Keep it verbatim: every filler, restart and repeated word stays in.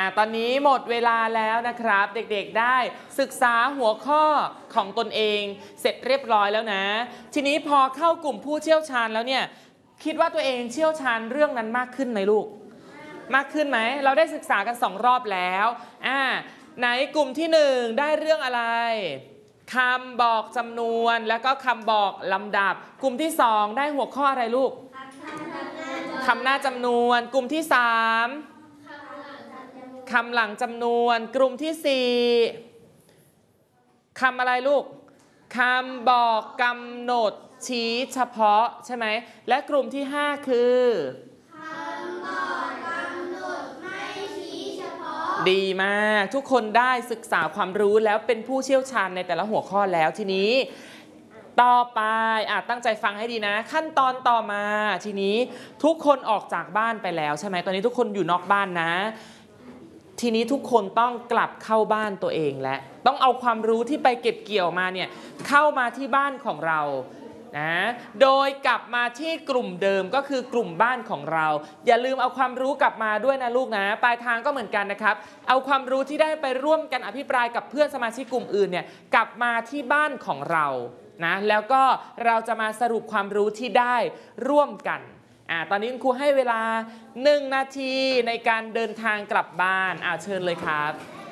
ตอนนี้หมดเวลาแล้วนะครับเด็กๆได้ศึกษาหัวข้อของตนเองเสร็จเรียบร้อยแล้วนะทีนี้พอเข้ากลุ่มผู้เชี่ยวชาญแล้วเนี่ยคิดว่าตัวเองเชี่ยวชาญเรื่องนั้นมากขึ้นไหมลูกมากขึ้นไหมเราได้ศึกษากันสองรอบแล้วอ่าไหนกลุ่มที่หนึ่งได้เรื่องอะไรคำบอกจำนวนแล้วก็คำบอกลำดับกลุ่มที่สองได้หัวข้ออะไรลูกคำหน้าจำนวนกลุ่มที่สามคำหลังจำนวนกลุ่มที่สี่คำอะไรลูกคำบอกกำหนดชี้เฉพาะใช่ไหมและกลุ่มที่ห้าคือคำบอกกำหนดไม่ชี้เฉพาะดีมากทุกคนได้ศึกษาความรู้แล้วเป็นผู้เชี่ยวชาญในแต่ละหัวข้อแล้วทีนี้ต่อไปอ่ะตั้งใจฟังให้ดีนะขั้นตอนต่อมาทีนี้ทุกคนออกจากบ้านไปแล้วใช่ไหมตอนนี้ทุกคนอยู่นอกบ้านนะทีนี้ทุกคนต้องกลับเข้าบ้านตัวเองและต้องเอาความรู้ที่ไปเก็บเกี่ยวมาเนี่ยเข้ามาที่บ้านของเรานะโดยกลับมาที่กลุ่มเดิมก็คือกลุ่มบ้านของเราอย่าลืมเอาความรู้กลับมาด้วยนะลูกนะปลายทางก็เหมือนกันนะครับเอาความรู้ที่ได้ไปร่วมกันอภิปรายกับเพื่อนสมาชิกกลุ่มอื่นเนี่ยกลับมาที่บ้านของเรานะแล้วก็เราจะมาสรุปความรู้ที่ได้ร่วมกันอ่าตอนนี้ครูให้เวลาหนึ่งนาทีในการเดินทางกลับบ้านอ่าเชิญเลยครับ